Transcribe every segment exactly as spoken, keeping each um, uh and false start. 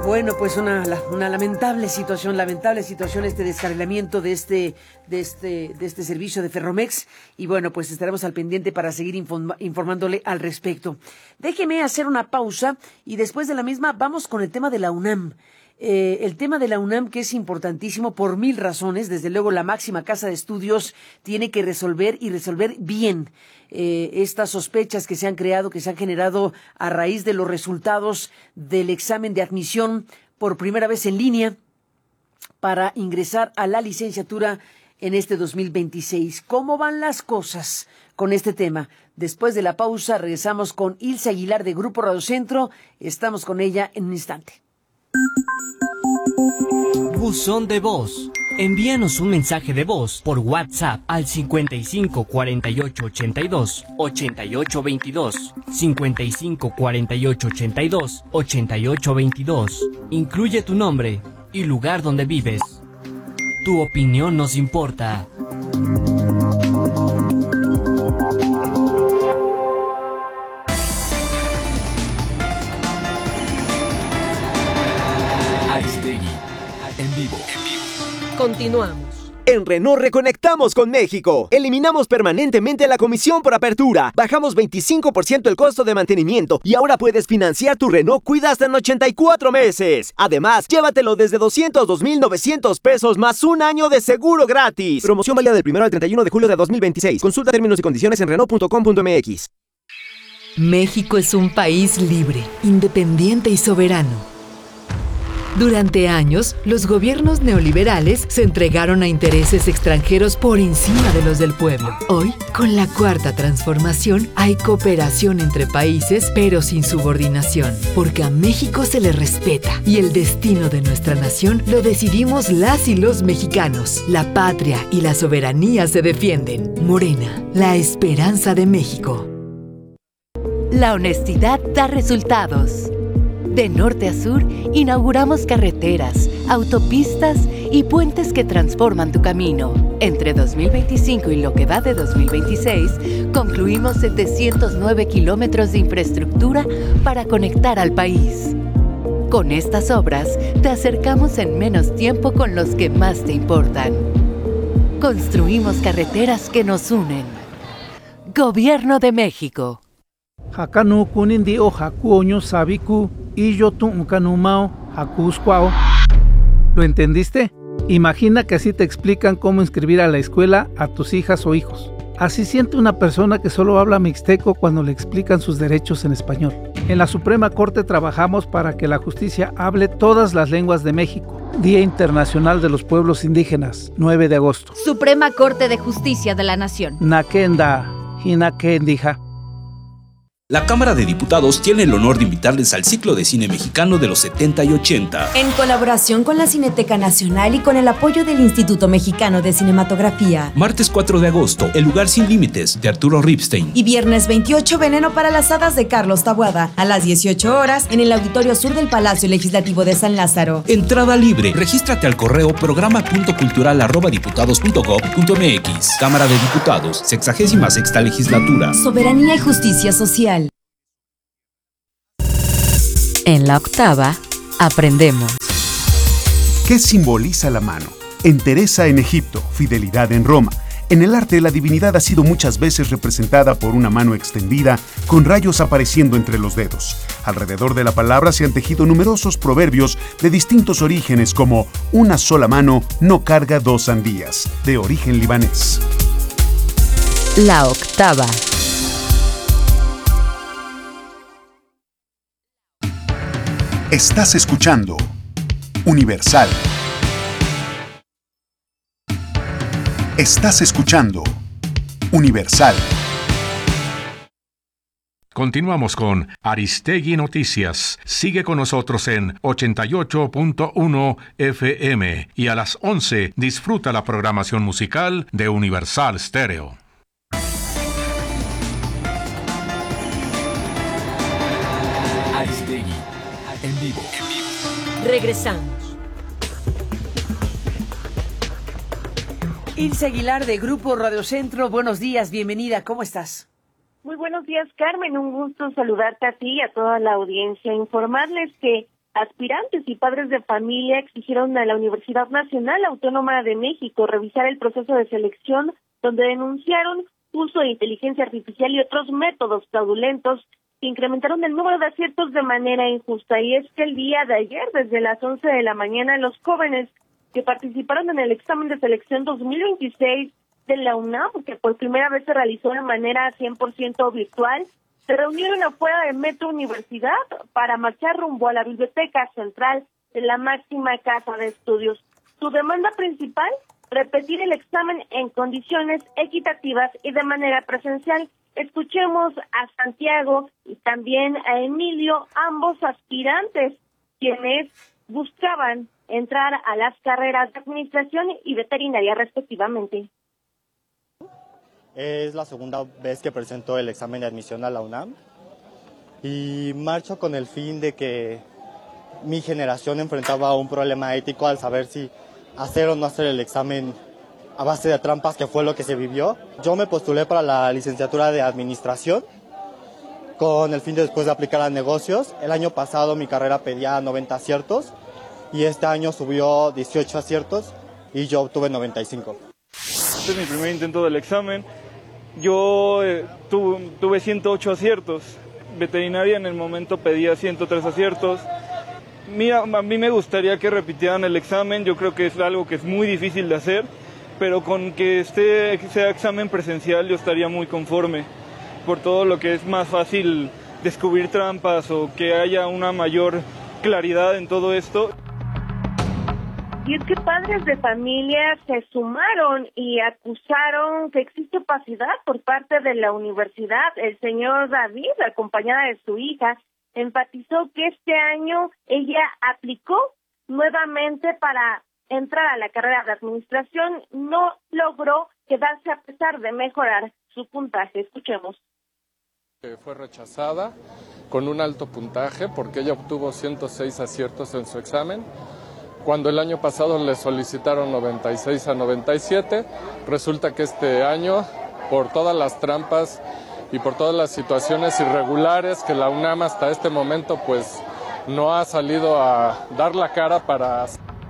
Bueno, pues una, una lamentable situación, lamentable situación este descarrilamiento de este, de este, de este servicio de Ferromex, y bueno, pues estaremos al pendiente para seguir informa, informándole al respecto. Déjeme hacer una pausa y después de la misma vamos con el tema de la UNAM. Eh, el tema de la UNAM, que es importantísimo por mil razones. Desde luego la máxima casa de estudios tiene que resolver y resolver bien eh, estas sospechas que se han creado, que se han generado a raíz de los resultados del examen de admisión por primera vez en línea para ingresar a la licenciatura en este dos mil veintiséis. ¿Cómo van las cosas con este tema? Después de la pausa regresamos con Ilse Aguilar de Grupo Radio Centro. Estamos con ella en un instante. Buzón de voz. Envíanos un mensaje de voz por WhatsApp al cincuenta y cinco cuarenta y ocho ochenta y dos ochenta y ocho veintidós, cincuenta y cinco cuarenta y ocho ochenta y dos ochenta y ocho veintidós. Incluye tu nombre y lugar donde vives. Tu opinión nos importa. En vivo. Continuamos. En Renault reconectamos con México. Eliminamos permanentemente la comisión por apertura. Bajamos veinticinco por ciento el costo de mantenimiento y ahora puedes financiar tu Renault Kwid hasta en ochenta y cuatro meses. Además, llévatelo desde doscientos dos mil novecientos pesos más un año de seguro gratis. Promoción válida del primero al treinta y uno de julio de dos mil veintiséis. Consulta términos y condiciones en renault punto com punto m x. México es un país libre, independiente y soberano. Durante años, los gobiernos neoliberales se entregaron a intereses extranjeros por encima de los del pueblo. Hoy, con la Cuarta Transformación, hay cooperación entre países, pero sin subordinación, porque a México se le respeta y el destino de nuestra nación lo decidimos las y los mexicanos. La patria y la soberanía se defienden. Morena, la esperanza de México. La honestidad da resultados. De norte a sur, inauguramos carreteras, autopistas y puentes que transforman tu camino. Entre dos mil veinticinco y lo que va de dos mil veintiséis, concluimos setecientos nueve kilómetros de infraestructura para conectar al país. Con estas obras, te acercamos en menos tiempo con los que más te importan. Construimos carreteras que nos unen. Gobierno de México. Hakanu kunindi o hakuoño sabiku y yo tu unkanumao hakusquao. ¿Lo entendiste? Imagina que así te explican cómo inscribir a la escuela a tus hijas o hijos. Así siente una persona que solo habla mixteco cuando le explican sus derechos en español. En la Suprema Corte trabajamos para que la justicia hable todas las lenguas de México. Día Internacional de los Pueblos Indígenas, nueve de agosto. Suprema Corte de Justicia de la Nación. Nakenda, Hinakendija. La Cámara de Diputados tiene el honor de invitarles al ciclo de cine mexicano de los setenta y ochenta. En colaboración con la Cineteca Nacional y con el apoyo del Instituto Mexicano de Cinematografía. Martes cuatro de agosto, El lugar sin límites, de Arturo Ripstein. Y viernes veintiocho, Veneno para las hadas, de Carlos Taboada, a las dieciocho horas, en el Auditorio Sur del Palacio Legislativo de San Lázaro. Entrada libre. Regístrate al correo programa punto cultural arroba diputados punto gob punto m x. Cámara de Diputados, sexagésima sexta legislatura. Soberanía y justicia social. En la octava, aprendemos. ¿Qué simboliza la mano? Entereza en Egipto, fidelidad en Roma. En el arte, la divinidad ha sido muchas veces representada por una mano extendida, con rayos apareciendo entre los dedos. Alrededor de la palabra se han tejido numerosos proverbios de distintos orígenes, como una sola mano no carga dos sandías, de origen libanés. La octava. Estás escuchando Universal. Estás escuchando Universal. Continuamos con Aristegui Noticias. Sigue con nosotros en ochenta y ocho punto uno F M y a las once disfruta la programación musical de Universal Stereo. Aristegui en vivo. Regresamos. Ilse Aguilar de Grupo Radio Centro, buenos días, bienvenida, ¿cómo estás? Muy buenos días, Carmen, un gusto saludarte a ti y a toda la audiencia. Informarles que Aspirantes y padres de familia exigieron a la Universidad Nacional Autónoma de México revisar el proceso de selección, donde denunciaron uso de inteligencia artificial y otros métodos fraudulentos que incrementaron el número de aciertos de manera injusta. Y es que el día de ayer, desde las once de la mañana, los jóvenes que participaron en el examen de selección dos mil veintiséis de la UNAM, que por primera vez se realizó de manera cien por ciento virtual, se reunieron afuera del Metro Universidad para marchar rumbo a la Biblioteca Central de la máxima casa de estudios. Su demanda principal, repetir el examen en condiciones equitativas y de manera presencial. Escuchemos a Santiago y también a Emilio, ambos aspirantes, quienes buscaban entrar a las carreras de administración y veterinaria respectivamente. Es la segunda vez que presento el examen de admisión a la UNAM y marcho con el fin de que mi generación enfrentaba un problema ético al saber si hacer o no hacer el examen a base de trampas, que fue lo que se vivió. Yo me postulé para la licenciatura de administración con el fin de después de aplicar a negocios. El año pasado mi carrera pedía noventa aciertos y este año subió dieciocho aciertos y yo obtuve noventa y cinco. Este es mi primer intento del examen. Yo eh, tuve, tuve ciento ocho aciertos. Veterinaria en el momento pedía ciento tres aciertos. Mira, a mí me gustaría que repitieran el examen. Yo creo que es algo que es muy difícil de hacer, pero con que este sea examen presencial yo estaría muy conforme, por todo lo que es más fácil descubrir trampas o que haya una mayor claridad en todo esto. Y es que padres de familia se sumaron y acusaron que existe opacidad por parte de la universidad. El señor David, acompañada de su hija, enfatizó que este año ella aplicó nuevamente para entrar a la carrera de administración, no logró quedarse a pesar de mejorar su puntaje. Escuchemos. Fue rechazada con un alto puntaje porque ella obtuvo ciento seis aciertos en su examen. Cuando el año pasado le solicitaron noventa y seis a noventa y siete, resulta que este año, por todas las trampas y por todas las situaciones irregulares que la UNAM hasta este momento pues no ha salido a dar la cara para...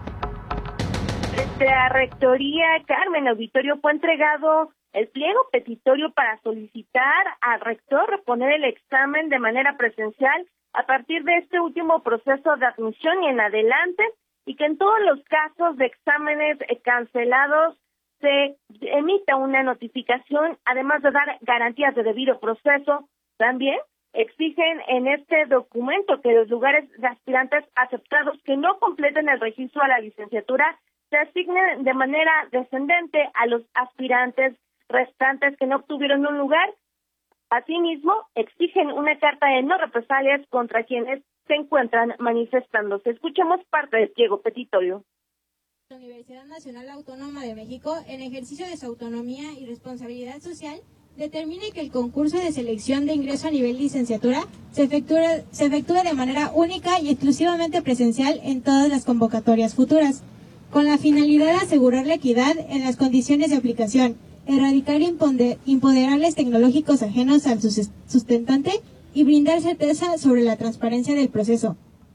Desde la Rectoría, Carmen Auditorio, fue entregado el pliego petitorio para solicitar al rector reponer el examen de manera presencial a partir de este último proceso de admisión y en adelante, y que en todos los casos de exámenes cancelados se emita una notificación, además de dar garantías de debido proceso. También exigen en este documento que los lugares de aspirantes aceptados que no completen el registro a la licenciatura se asignen de manera descendente a los aspirantes restantes que no obtuvieron un lugar. Asimismo, exigen una carta de no represalias contra quienes se encuentran manifestándose. Escuchemos parte del pliego petitorio. La Universidad Nacional Autónoma de México, en ejercicio de su autonomía y responsabilidad social, determine que el concurso de selección de ingreso a nivel licenciatura se efectúe, se efectúe de manera única y exclusivamente presencial en todas las convocatorias futuras, con la finalidad de asegurar la equidad en las condiciones de aplicación, erradicar imponderables tecnológicos ajenos al sustentante y brindar certeza sobre la transparencia del proceso.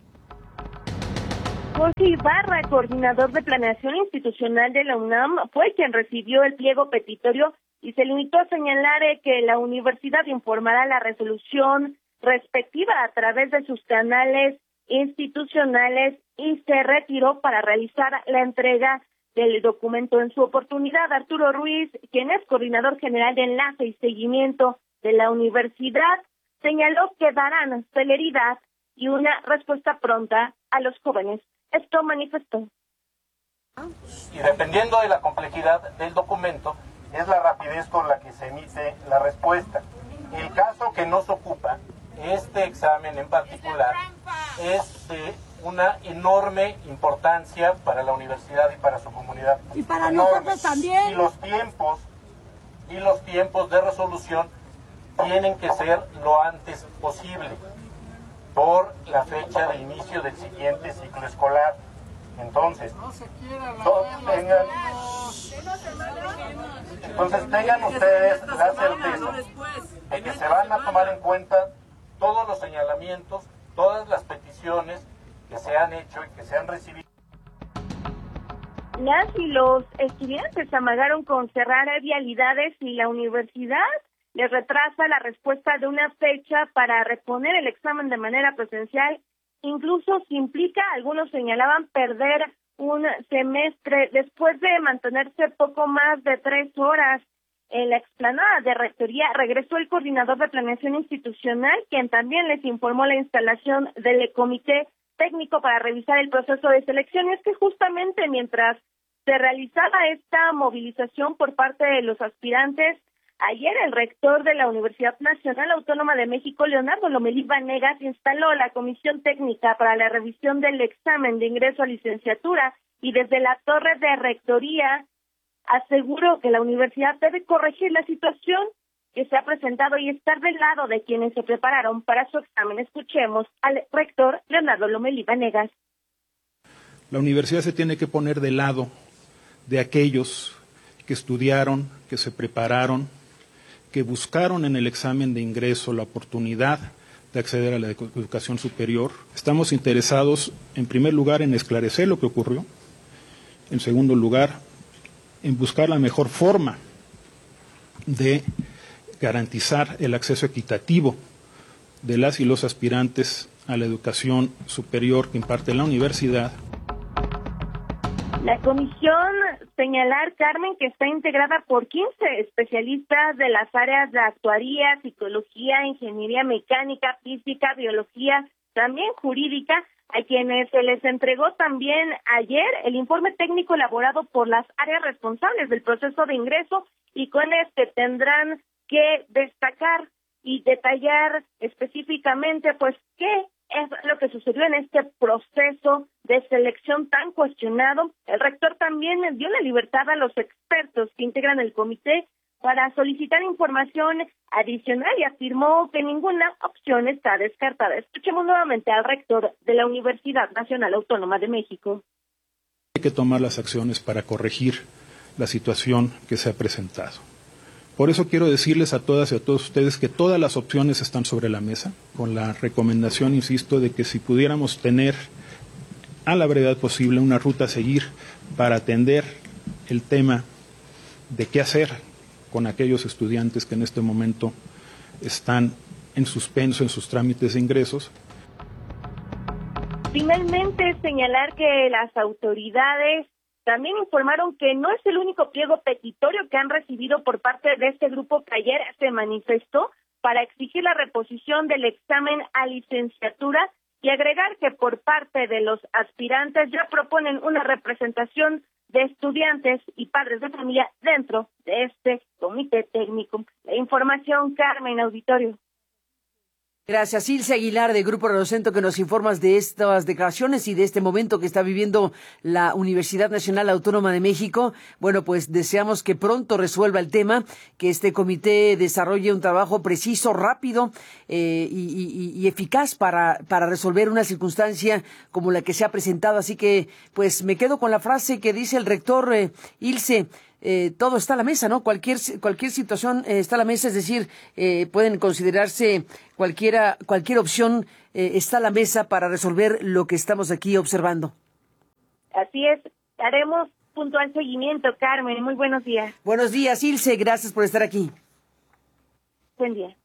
Jorge Ibarra, coordinador de planeación institucional de la UNAM, fue quien recibió el pliego petitorio y se limitó a señalar que la universidad informará la resolución respectiva a través de sus canales institucionales y se retiró para realizar la entrega del documento. En su oportunidad, Arturo Ruiz, quien es coordinador general de enlace y seguimiento de la universidad, señaló que darán celeridad y una respuesta pronta a los jóvenes. Esto manifestó. Y dependiendo de la complejidad del documento, es la rapidez con la que se emite la respuesta. El caso que nos ocupa, este examen en particular, es de una enorme importancia para la universidad y para su comunidad. Y para enorme. nosotros también. Y los tiempos, y los tiempos de resolución tienen que ser lo antes posible, por la fecha de inicio del siguiente ciclo escolar. Entonces, no tengan, entonces tengan ustedes la certeza de que se van a tomar en cuenta todos los señalamientos, todas las peticiones que se han hecho y que se han recibido. Las y los estudiantes amagaron con cerrar vialidades y la universidad les retrasa la respuesta de una fecha para reponer el examen de manera presencial, incluso si implica, algunos señalaban, perder un semestre después de mantenerse poco más de tres horas. En la explanada de Rectoría regresó el coordinador de planeación institucional, quien también les informó la instalación del comité técnico para revisar el proceso de selección. Y es que justamente mientras se realizaba esta movilización por parte de los aspirantes, ayer el rector de la Universidad Nacional Autónoma de México, Leonardo Lomelí Vanegas, instaló la comisión técnica para la revisión del examen de ingreso a licenciatura y desde la torre de Rectoría aseguró que la universidad debe corregir la situación que se ha presentado y estar del lado de quienes se prepararon para su examen. Escuchemos al rector Leonardo Lomelí Vanegas. La universidad se tiene que poner del lado de aquellos que estudiaron, que se prepararon, que buscaron en el examen de ingreso la oportunidad de acceder a la educación superior. Estamos interesados, en primer lugar, en esclarecer lo que ocurrió. En segundo lugar, en buscar la mejor forma de garantizar el acceso equitativo de las y los aspirantes a la educación superior que imparte la universidad. La comisión, señalar, Carmen, que está integrada por quince especialistas de las áreas de actuaría, psicología, ingeniería mecánica, física, biología, también jurídica, a quienes se les entregó también ayer el informe técnico elaborado por las áreas responsables del proceso de ingreso, y con este tendrán que destacar y detallar específicamente pues qué es lo que sucedió en este proceso de selección tan cuestionado. El rector también dio la libertad a los expertos que integran el comité para solicitar información adicional y afirmó que ninguna opción está descartada. Escuchemos nuevamente al rector de la Universidad Nacional Autónoma de México. Hay que tomar las acciones para corregir la situación que se ha presentado. Por eso quiero decirles a todas y a todos ustedes que todas las opciones están sobre la mesa, con la recomendación, insisto, de que si pudiéramos tener a la brevedad posible una ruta a seguir para atender el tema de qué hacer con aquellos estudiantes que en este momento están en suspenso en sus trámites de ingresos. Finalmente, señalar que las autoridades también informaron que no es el único pliego petitorio que han recibido por parte de este grupo que ayer se manifestó para exigir la reposición del examen a licenciatura, y agregar que por parte de los aspirantes ya proponen una representación de estudiantes y padres de familia dentro de este comité técnico. La información, Carmen, auditorio. Gracias, Ilse Aguilar de Grupo Rosento, que nos informas de estas declaraciones y de este momento que está viviendo la Universidad Nacional Autónoma de México. Bueno, pues deseamos que pronto resuelva el tema, que este comité desarrolle un trabajo preciso, rápido eh, y, y, y eficaz para, para resolver una circunstancia como la que se ha presentado. Así que, pues me quedo con la frase que dice el rector eh, Ilse. Eh, todo está a la mesa, ¿no? Cualquier cualquier situación eh, está a la mesa, es decir, eh, pueden considerarse cualquiera cualquier opción eh, está a la mesa para resolver lo que estamos aquí observando. Así es, haremos puntual seguimiento, Carmen. Muy buenos días. Buenos días, Ilse, gracias por estar aquí. Buen día.